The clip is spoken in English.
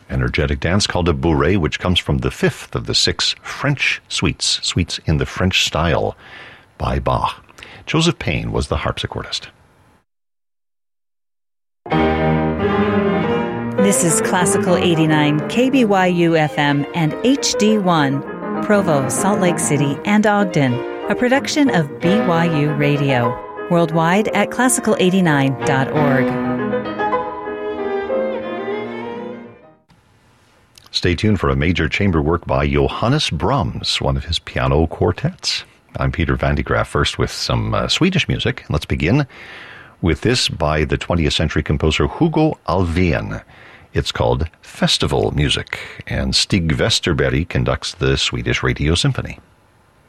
energetic dance called a bourrée, which comes from the fifth of the 6 French suites in the French style by Bach. Joseph Payne was the harpsichordist. This is Classical 89, KBYU FM and HD1, Provo, Salt Lake City, and Ogden, a production of BYU Radio, worldwide at classical89.org. Stay tuned for a major chamber work by Johannes Brahms, one of his piano quartets. I'm Peter Van de Graaff, first with some Swedish music. Let's begin with this by the 20th century composer Hugo Alfvén. It's called Festival Music, and Stig Westerberg conducts the Swedish Radio Symphony.